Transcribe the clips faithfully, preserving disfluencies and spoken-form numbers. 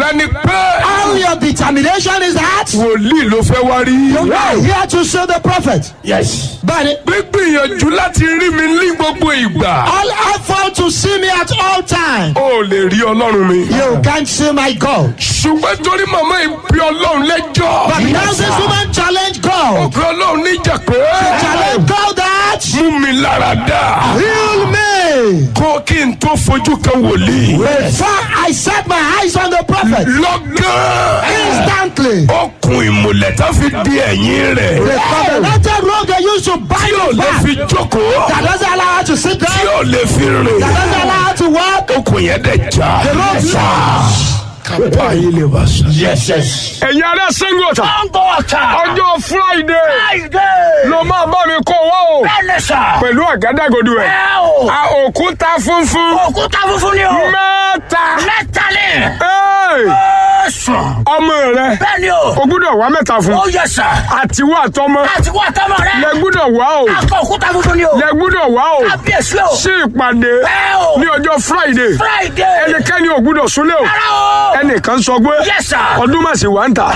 rẹ ni pé. All your determination is that wòlíì ló fẹ́ wá rí. you are here to see the prophet. yes. Bẹ́ẹ̀ni, gbígbìyànjú láti rí mi ní gbogbo ìgbà. all effort to see me at all times. o lè rí ọlọ́run mi. You can't see my God. ṣùgbọ́n torí màmá ìpè ọlọ́run lẹ́jọ́. But because this woman challenged God, òkè ọlọ́run níjà pé. challenged God that mú mi lára dá. heal me. kó kí n tó fojú kan wòlíì. Before I set my eyes on the prophet, lọ́gán. instantly, okùn ìmùlẹ̀ tá fi di ẹ̀yìn rẹ̀. the covenanted rope they used to bind tí ò his lè back, fi jókòó. that doesn't allow her to sit tí down, ò lè fi rìn. that doesn't allow her to walk, okùn yẹn dẹ̀ já. the rope loose. kápá yìí lè wá sọ. Yes, yes. ẹ̀yin ará Ṣàngó Ọ̀tà. Ṣàngó Ọ̀tà. ọjọ́ Friday Friday. ló máa bá mi kó wá o. Bẹ́ẹ̀ni sà. pẹ̀lú àgádágodo ẹ̀. Ẹ o. a òkúta funfun. Òkúta funfun ni o. mẹ́ta. Mẹ́ta ni. Ẹ́ẹ̀, Ẹ̀sùn. ọmọ rẹ. Bẹ́ẹ̀ni o. o gbúdọ̀ wá mẹ́ta fún. Ó yẹ sà. àtiwọ́ àtọmọ. Láti wá tọ́mọ rẹ. lẹ gbúdọ̀ wá o. Akọ òkúta funfun ni o. lẹ gbúdọ̀ wá o. Kábíyèsí o. sí ìpàdé Ẹ o. ní ọjọ́ Friday. Friday. ẹnikẹ́ni ò gbúdọ̀ súnlé o. Rárá o. ẹnìkan sọ pé Yes, sir. ọdún mà sí wà ń tà.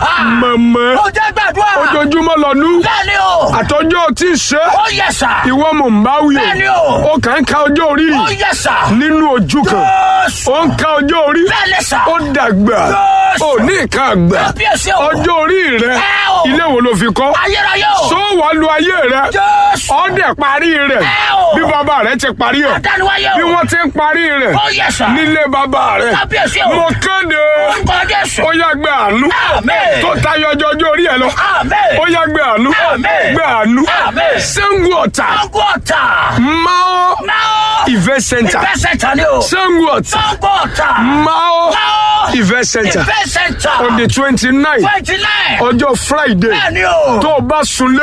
mọ̀mọ́ Ó jẹ́ gbàdúrà. ojoojúmọ́ lọ́dún. Bẹ́ẹ̀ni o. àtọ́jọ́ tí ì ṣe. Ó yẹ sà. ìwọ mò ń bá wí Bẹ́ẹ̀ni o. o. ó kàn ń ka ọjọ́ orí Ó yẹ sà. nínú ojú kan. Ẹ̀sùn. ó ń ka ọjọ́ orí. Bẹ́ẹ̀ni sà. ó dàgbà. Yes. ó ní ìka àgbà. Kábíyèsí o. ọjọ́ orí rẹ Ẹ o. ilé wo ló fi kọ́. Ayérayé o. sọ wàá lu ayé rẹ. Jésù. ọdẹ parí rẹ. Ẹ o. bí bàbá rẹ ti parí ẹ. Àdániwáyé o. bí wọ́n ti ń parí rẹ. Ó yẹ sà. nílé bàbá rẹ. Kábíyèsí o. mo kéde. Orúkọ Jésù. ó yá gbé àánú. Àmín. tó tayọ ọjọ́ ọjọ́ orí ẹ lọ. Àmín. ó yá gbé àánú. Àmín. gbé àánú. Àmín. Ṣàngó Ọ̀tà. Ṣàngó Ọ̀tà. Mao Máa. Event Center. Ìfẹ́ sẹ́ńtà ni o. Ṣàngó Ọ̀tà. Ṣàngó Ọ̀tà. Mao Máa. Event Center. Ìfẹ́ sẹ́ńtà. on the twenty-nine twenty nine. ọjọ́ Friday. Bẹ́ẹ̀ni o. tó o bá sunlé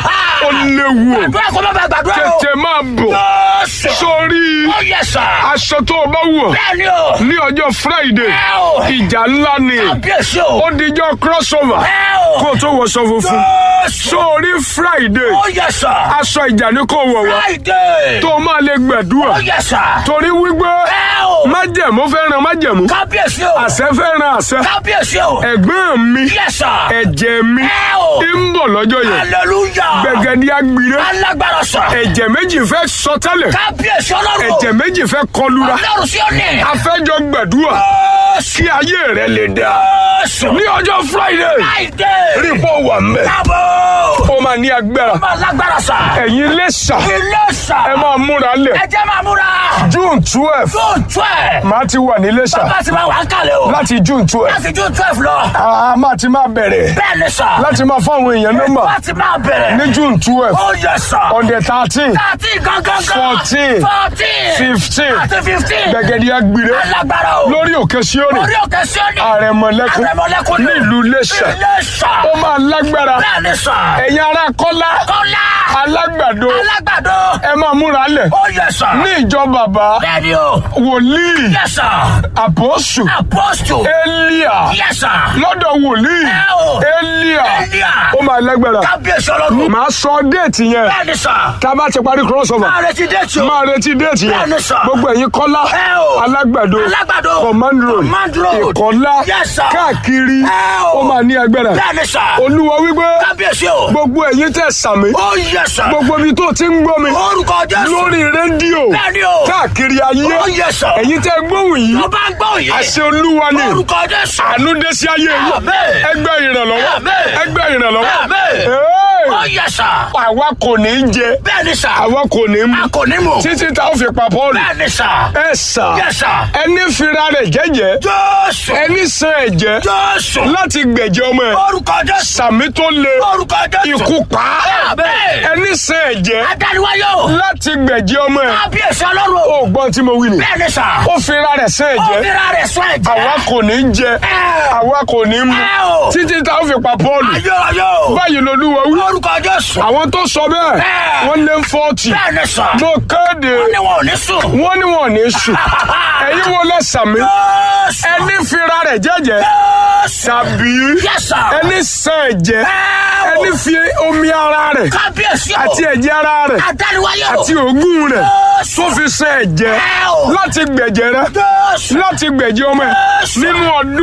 ó léwu o. Gbàdúrà kó má bàa gbàdúrà o. tètè máa bọ̀ Jésù. sórí Ó yẹ sà. aṣọ tó o bá wọ̀ Bẹ́ẹ̀ni o. ní ọjọ́ Friday. Ẹ o. ìjà ńlá ni Kábíyèsí o. ó dijọ́ crossover Ẹ o. kó o tó wọṣọ funfun. Jésù. sórí Friday Ó yẹ sà. aṣọ ìjà ni kó o wọ̀ wá Friday. tó o máa lè gbàdúrà Ó yẹ sà. torí wípé Ẹ o. májẹ̀mú fẹ́ràn májẹ̀mú Kábíyèsí o. àṣẹ fẹ́ràn àṣẹ. Kábíyèsí o. ẹ̀gbọ́n mi Yẹ sà. ẹ̀jẹ̀ mi Ẹ o. ń bọ̀ lọ́jọ́ yẹn Hallelujah. gbẹ̀gẹ̀dì agbire Alágbára sà. ẹ̀jẹ̀ méjì fẹ́ sọ tẹ́lẹ̀ Kábíyèsí Ọlọ́run. ẹ̀jẹ̀ méjì fẹ́ kọlura Ọlọ́run sí òní. afẹ́jọ́ gbàdúrà kí ayé rẹ lè dá Jésù. ní ọjọ́ Friday Friday. rí bọ́ wà mẹ́ Káàbọ̀. ó máa ní agbára Ọmọ alágbára sà. ẹ̀yin Iléṣà Ilé sà. ẹ máa múra lẹ̀ Ẹ jẹ́ máa múra. June twelve June twelve. máa ti wà ní Iléṣà Bàbá ti máa wà ń kalẹ̀ o. láti June twelve Láti June twelve lọ. a máa ti máa bẹ̀rẹ̀ Bẹ́ẹ̀ni sà. láti máa fáwọn èèyàn nọ́mbà Láti máa bẹ̀rẹ̀. ní June twelve Ó yẹ sà. on the thirteen Thirteen gangan. fourteen Fourteen. fifteen Àti fifteen. gbẹ̀gẹ̀dì agbire Alágbára o. lórí òkè Síónì Orí òkè Síónì. àrẹ̀mọ̀lẹ́kùn Àrẹ̀mọ̀lẹ́kùn ni. nílùú Iléṣà Ilé sà. ó máa lágbára Bẹ́ẹ̀ni sà. ẹ̀yin ará Kọ́lá Kọ́lá. alágbàdo Alágbàdo. ẹ máa múra lẹ̀ Ó yẹ sà. ní ìjọ bàbá Bẹ́ẹ̀ni o. wòlíì Yes sir. àpọ́sù Apostle. Élíà Yes sir. lọ́dọ̀ wòlíì Ẹ o. Élíà Élíà. ó máa lágbára Kábíyèsí Ọlọ́run. màá sọ déètì yẹn Bẹ́ẹ̀ni sà. tá a bá ti parí crossover Máa retí déètì o. máa retí déètì yẹn Bẹ́ẹ̀ni sà. gbogbo ẹ̀yin Kọ́lá Ẹ o. alágbàdo Alágbàdo. command road Command road. Ìkọ́lá Yes sir. káàkiri Ẹ o. ó máa ní agbára Bẹ́ẹ̀ni sà. Olúwa wípé Kábíyèsí o. gbogbo ẹ̀yin tẹ́ sàmì Ó yẹ sà. gbogbo ibi tó ti ń gbọ́ mi Orúkọ Jésù. lórí rédíò Bẹ́ẹ̀ni o. káàkiri ayé Ó yẹ sà. ẹ̀yin tẹ́ gbóhùn yìí Tó bá ń gbọ́ yìí. àṣẹ Olúwa ni Orúkọ Jésù. àánú dé sí ayé yìí Àmín. ẹgbẹ́ ìrànlọ́wọ́ Àmín. ẹgbẹ́ ìrànlọ́wọ́ Àmín. Hey! Ó yẹ sà. àwa kò ní í jẹ Bẹ́ẹ̀ni sà. àwa kò ní í mu A kò ní mọ̀. títí tá a fi pa Pọ́ọ̀lù Bẹ́ẹ̀ni sà. ẹ sà Yes sir. ẹni fira rẹ̀ jẹ́jẹ́ Jésù. ẹni san ẹ̀jẹ̀ Jésù. láti gbẹ̀jẹ̀ ọmọ ẹ̀ Orúkọ Jésù. sàmì tó le Orúkọ Jésù. ikú pa á. Àmín. ẹni san ẹ̀jẹ̀ Adániwáyé o. láti gbẹ̀jẹ̀ ọmọ ẹ̀ Kábíyèsí Ọlọ́run. ó gbọ́n tí mo wí ni Bẹ́ẹ̀ni sà. ó fira rẹ̀ san Ó ẹ̀jẹ̀ fira rẹ̀ sọ ẹ̀jẹ̀. àwa kò ní í jẹ Ẹ. àwa kò ní í mu Ẹ o. títí tá a fi pa Pọ́ọ̀lù Ayé ayé o. báyìí lolúwa wí Orúkọ Jésù. àwọn tó sọ bẹ́ẹ̀ Ẹ. wọ́n lé fọ́ọ̀tì Bẹ́ẹ̀ni sà. mo kéde Ó ní wọn ò ní sùn. wọ́n ní wọn ò ní sùn ẹ̀yin wo lẹ sàmì Jésù. ẹni fira rẹ̀ jẹ́jẹ́ Jésù. tàbí Yes sir. ẹni san ẹ̀jẹ̀ Ẹ o. ẹni fi omi ara rẹ̀ Kábíyèsí o. àti ẹ̀jẹ̀ ara rẹ̀ Adániwáyé o. àti òógùn rẹ̀ Jésù. tó fi san ẹ̀jẹ̀ Ẹ o. láti gbẹ̀jẹ̀ rẹ̀ Jésù. láti gbẹ̀jẹ̀ ọmọ ẹ̀ Jésù. nínú ọdún.